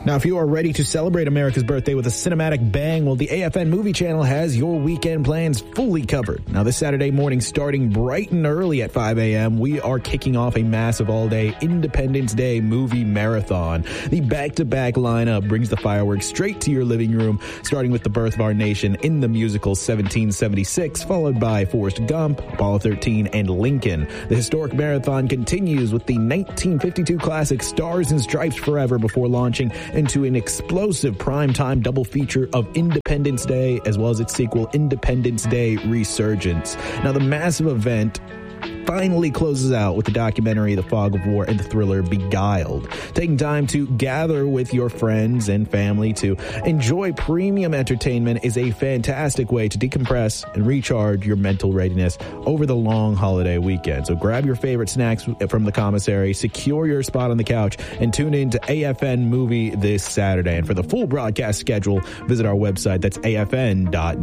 Now, if you are ready to celebrate America's birthday with a cinematic bang, well, the AFN Movie Channel has your weekend plans fully covered. Now, this Saturday morning, starting bright and early at 5 a.m., we are kicking off a massive all-day Independence Day movie marathon. The back-to-back lineup brings the fireworks straight to your living room, starting with The Birth of Our Nation in the musical 1776, followed by Forrest Gump, Apollo 13, and Lincoln. The historic marathon continues with the 1952 classic Stars and Stripes Forever before launching into an explosive primetime double feature of Independence Day, as well as its sequel, Independence Day Resurgence. Now, the massive event finally closes out with the documentary The Fog of War and the thriller Beguiled. Taking time to gather with your friends and family to enjoy premium entertainment is a fantastic way to decompress and recharge your mental readiness over the long holiday weekend. So grab your favorite snacks from the commissary, secure your spot on the couch, and tune in to AFN Movie this Saturday. And for the full broadcast schedule, visit our website. That's afn.net.